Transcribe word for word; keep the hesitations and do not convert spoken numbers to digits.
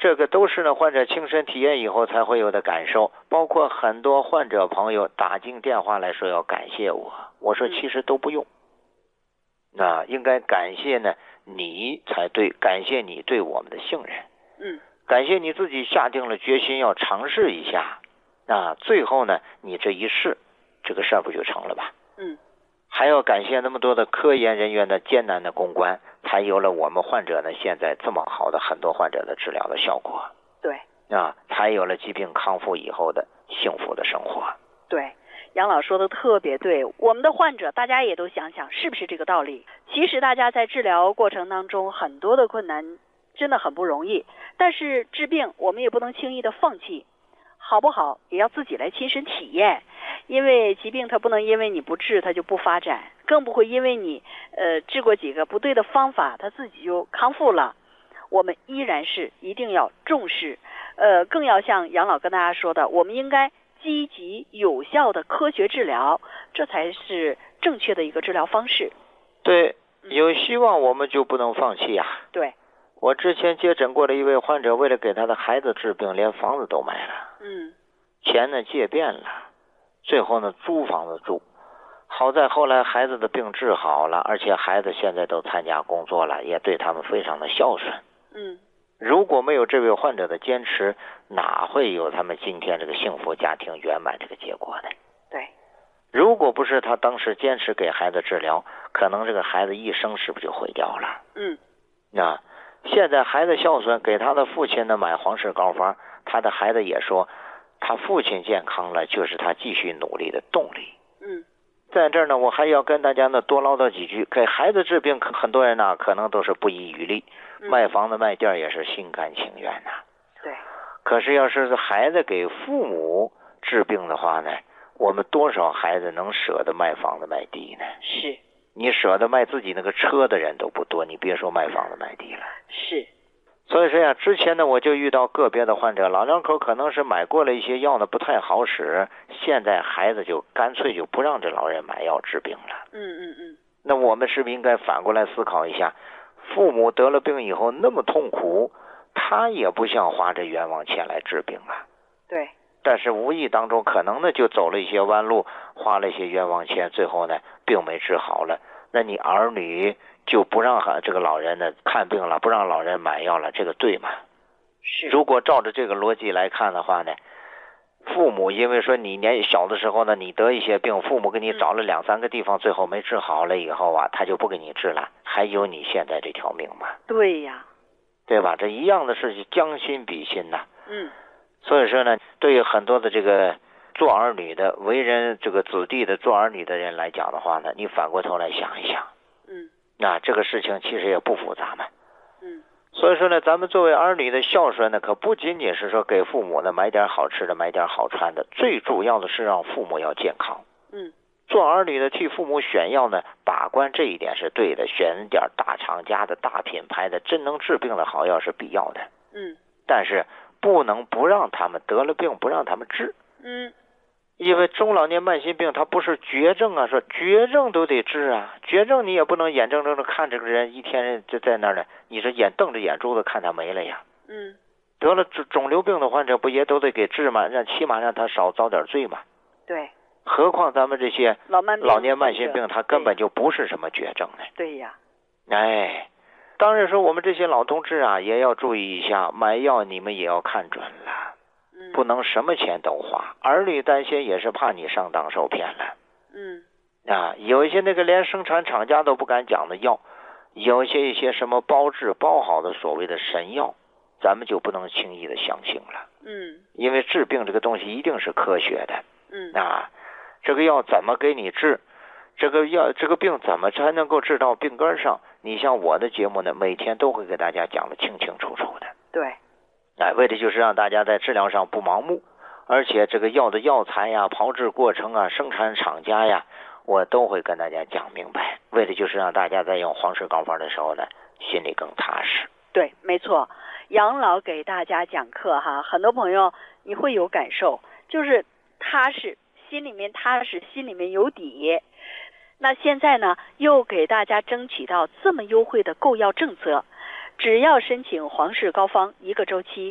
这个都是呢患者亲身体验以后才会有的感受，包括很多患者朋友打进电话来说要感谢我，我说其实都不用，那、嗯、应该感谢呢你才对，感谢你对我们的信任， 嗯， 感谢你自己下定了决心要尝试一下，那最后呢你这一试，这个事儿不就成了吧？ 嗯， 还要感谢那么多的科研人员的艰难的攻关，才有了我们患者呢现在这么好的很多患者的治疗的效果。 对， 啊，才有了疾病康复以后的幸福的生活。 对，杨老说的特别对，我们的患者大家也都想想是不是这个道理。其实大家在治疗过程当中很多的困难真的很不容易，但是治病我们也不能轻易的放弃，好不好也要自己来亲身体验，因为疾病它不能因为你不治它就不发展，更不会因为你呃治过几个不对的方法它自己就康复了。我们依然是一定要重视，呃，更要像杨老跟大家说的，我们应该积极有效的科学治疗，这才是正确的一个治疗方式。 对，有希望我们就不能放弃呀、啊。 对， 我之前接诊过的一位患者，为了给他的孩子治病，连房子都卖了， 嗯， 钱呢借遍了，最后呢租房子住。好在后来孩子的病治好了，而且孩子现在都参加工作了，也对他们非常的孝顺。 嗯， 如果没有这位患者的坚持，哪会有他们今天这个幸福家庭圆满这个结果呢？ 对， 如果不是他当时坚持给孩子治疗，可能这个孩子一生是不是就毁掉了？ 嗯， 那现在孩子孝顺，给他的父亲呢买皇氏膏方，他的孩子也说，他父亲健康了，就是他继续努力的动力。 嗯， 在这儿呢，我还要跟大家呢多唠叨几句。给孩子治病，很多人呢可能都是不遗余力， 嗯、 卖房子卖店也是心甘情愿呐、啊。 对。 可是要是孩子给父母治病的话呢，我们多少孩子能舍得卖房子卖地呢？ 是。 你舍得卖自己那个车的人都不多，你别说卖房子卖地了。 是。 所以说呀，之前呢我就遇到个别的患者，老两口可能是买过了一些药呢不太好使，现在孩子就干脆就不让这老人买药治病了。 嗯嗯嗯。 那我们是不是应该反过来思考一下，父母得了病以后那么痛苦，他也不想花这冤枉钱来治病啊。 对。 但是无意当中可能呢就走了一些弯路，花了一些冤枉钱，最后呢病没治好了，那你儿女就不让这个老人呢看病了，不让老人买药了，这个对吗？ 是。 如果照着这个逻辑来看的话呢，父母因为说你年小的时候呢你得一些病，父母给你找了两三个地方，最后没治好了以后啊，他就不给你治了，还有你现在这条命吗？ 对呀， 对吧？这一样的事情，将心比心呐、啊。 嗯。 所以说呢，对于很多的这个做儿女的、为人这个子弟的做儿女的人来讲的话呢，你反过头来想一想， 嗯， 那这个事情其实也不复杂嘛。 嗯。 所以说呢，咱们作为儿女的孝顺呢，可不仅仅是说给父母呢买点好吃的、买点好穿的，最主要的是让父母要健康。 嗯。 做儿女的替父母选药呢，把关这一点是对的，选点大厂家的大品牌的真能治病的好药是必要的。 嗯。 但是不能不让他们得了病不让他们治。 嗯。 因为中老年慢性病它不是绝症啊，说绝症都得治啊，绝症你也不能眼睁睁的看这个人一天就在那儿呢，你是眼瞪着眼珠子看他没了呀。 嗯。 得了肿瘤病的患者不也都得给治吗？让起码让他少遭点罪嘛。 对。 何况咱们这些老慢老年慢性病，它根本就不是什么绝症呢。 对呀。 哎，当然说我们这些老同志啊，也要注意一下，买药你们也要看准了， 嗯， 不能什么钱都花。儿女担心也是怕你上当受骗了。 嗯。 啊，有一些那个连生产厂家都不敢讲的药，有些一些什么包治包好的所谓的神药，咱们就不能轻易的相信了。 嗯。 因为治病这个东西一定是科学的。 嗯。 啊，这个药怎么给你治？这个药这个病怎么才能够治到病根上？你像我的节目呢，每天都会给大家讲的清清楚楚的。 对。 哎，为的就是让大家在治疗上不盲目，而且这个药的药材呀、炮制过程啊、生产厂家呀，我都会跟大家讲明白。为的就是让大家在用皇氏膏方的时候呢，心里更踏实。 对，没错。杨老给大家讲课哈，很多朋友你会有感受，就是踏实，心里面踏实，心里面有底。那现在呢，又给大家争取到这么优惠的购药政策，只要申请皇氏膏方一个周期